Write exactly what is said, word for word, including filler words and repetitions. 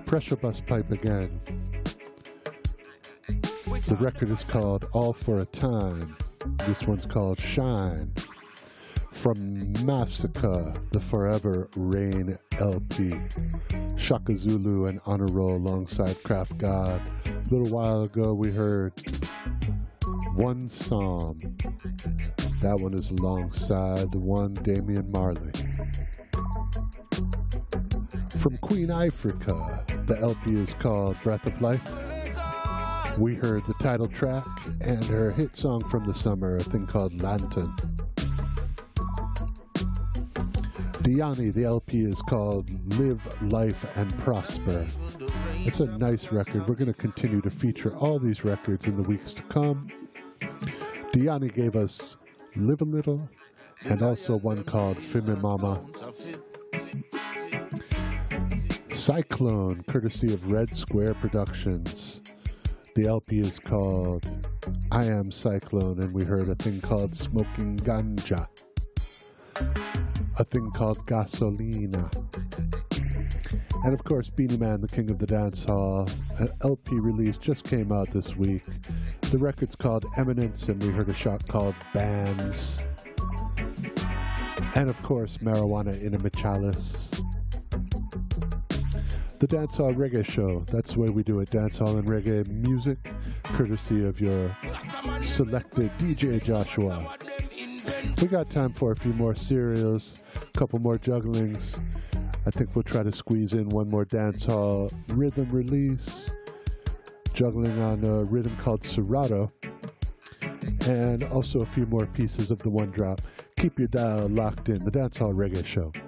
Pressure Bust Pipe again. The record is called All for a Time. This one's called Shine. From Massacre, the Forever Rain L P. Shaka Zulu and Honor Roll alongside Craft God. A little while ago we heard One Psalm. That one is alongside the one Damian Marley. From Queen Africa, the L P is called Breath of Life. We heard the title track and her hit song from the summer, a thing called Lantern. Diani, the L P is called Live, Life, and Prosper. It's a nice record. We're going to continue to feature all these records in the weeks to come. Diani gave us Live a Little and also one called Fime Mama. Cyclone, courtesy of Red Square Productions. The L P is called I Am Cyclone, and we heard a thing called Smoking Ganja. A thing called Gasolina. And of course, Beenie Man, the king of the dance hall. An L P release just came out this week. The record's called Eminence, and we heard a shot called Bands. And of course, Marijuana in a Chalice. The Dancehall Reggae Show. That's the way we do it. Dancehall and reggae music, courtesy of your selected D J Joshua. We got time for a few more serials, a couple more jugglings. I think we'll try to squeeze in one more dancehall rhythm release, juggling on a rhythm called Serato, and also a few more pieces of the one drop. Keep your dial locked in. The Dancehall Reggae Show.